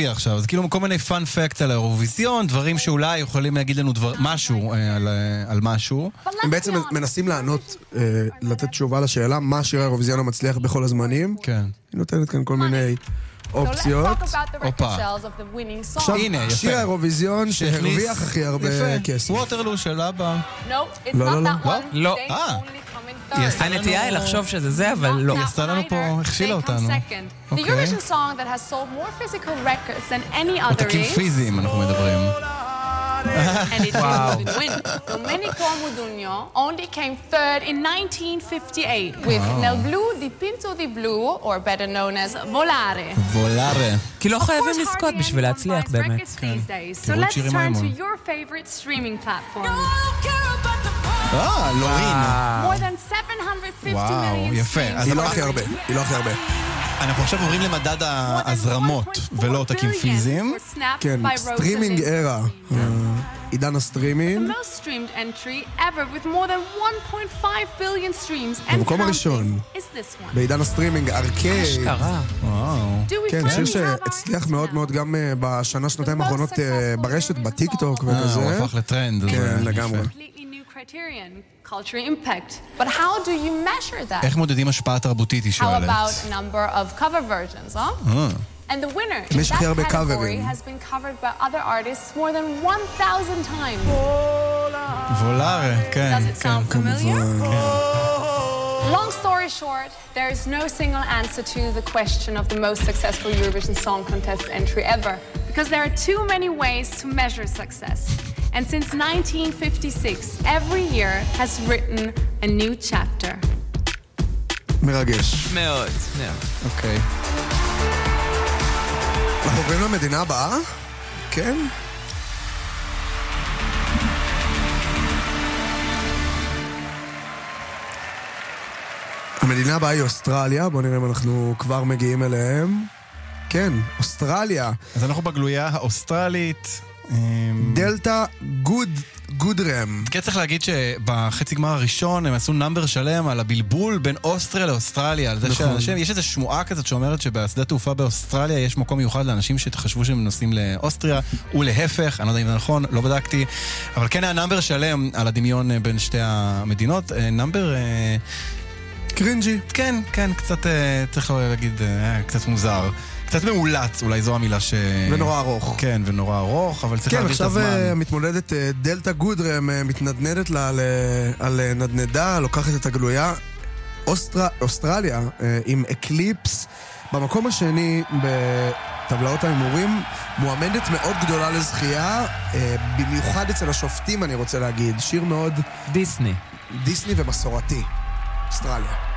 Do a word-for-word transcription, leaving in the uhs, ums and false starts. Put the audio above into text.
טריוויה עכשיו, זה כאילו כל מיני פאנ פקט על האירוויזיון, דברים שאולי יכולים להגיד לנו דבר, משהו על, על משהו. הם בעצם מנסים לענות, לתת תשובה לשאלה, מה שיר האירוויזיון המצליח בכל הזמנים. כן. היא נותנת כאן כל מיני אופציות. אופה. עכשיו, הנה, יפה. שיר האירוויזיון שהרוויח הכי הרבה כסף. ווטרלו של אבא. לא, לא, לא. לא. אה. הנטייה היא לחשוב שזה זה, אבל לא. היא עשתה לנו פה, הכשילה אותנו. The Eurovision song that has sold more physical records than any other עותקים is... פיזיים אנחנו מדברים. And it didn't win. Domenico Modugno only came third in nineteen fifty-eight with Nel Blu di Pinto di Blu, or better known as Volare. וולארה. כי לא חייבים לזכות בשביל להצליח באמת. So let's turn to your favorite streaming platform. אה, לורין. More than seven hundred fifty וואו, million יפה. streams. היא לא הכי הרבה, היא לא הכי הרבה. אנחנו עכשיו עוברים למדד ההזרמות ולא עותקים פיזיים. כן, סטרימינג ארה. עידן הסטרימינג. The most streamed entry ever with more than one point five billion streams and במקום counting הראשון. is this one. בעידן הסטרימינג, ארקייד. אשכרה. וואו. Do we כן, שיר finally have שהצליח our מאוד now? מאוד גם אה, בשנה, שנתיים האחרונות אה, ברשת, בטיקטוק אה, הוא וכזה. הפך לטרנד. כן, זה לגמרי. יפה. Completely new criterion, culture impact. But how do you measure that? איך מודדים השפעה תרבותית, היא How שואלת. about a number of cover versions, huh? אה. And the winner in יש הכי that הרבה category קאברים. has been covered by other artists more than one thousand times. וולארה, כן, Does it כן. sound familiar? Long story short, there is no single answer to the question of the most successful Eurovision Song Contest entry ever, because there are too many ways to measure success. And since nineteen fifty-six, every year has written a new chapter. מרגש. מאוד, מאוד. אוקיי. אנחנו עוברים למדינה הבאה? כן? המדינה הבאה היא אוסטרליה, בואו נראה אם אנחנו כבר מגיעים אליהם. כן, אוסטרליה. אז אנחנו בגלויה האוסטרלית. דלתה גוד, גודרם. כן, צריך להגיד שבחצי גמר הראשון הם עשו נאמבר שלם על הבלבול בין אוסטריה לאוסטרליה. על זה שאנשים, יש איזו שמועה כזאת שאומרת שבשדה תעופה באוסטרליה יש מקום מיוחד לאנשים שחשבו שהם נוסעים לאוסטריה, ולהפך, אני לא יודע אם זה נכון, לא בדקתי. אבל כן היה נאמבר שלם על הדמיון בין שתי המדינות. נאמבר... קרינג'י. כן, כן, קצת, צריך להגיד, קצת מוזר. קצת מאולץ, אולי זו המילה ש... ונורא ארוך. כן, ונורא ארוך, אבל צריך כן, להעביר את הזמן. עכשיו מתמודדת דלתה גודרם, מתנדנדת לה על, על נדנדה, לוקחת את הגלויה. אוסטר... אוסטרליה עם אקליפס במקום השני בטבלאות ההימורים, מועמדת מאוד גדולה לזכייה, במיוחד אצל השופטים אני רוצה להגיד. שיר מאוד... דיסני. דיסני ומסורתי. אוסטרליה.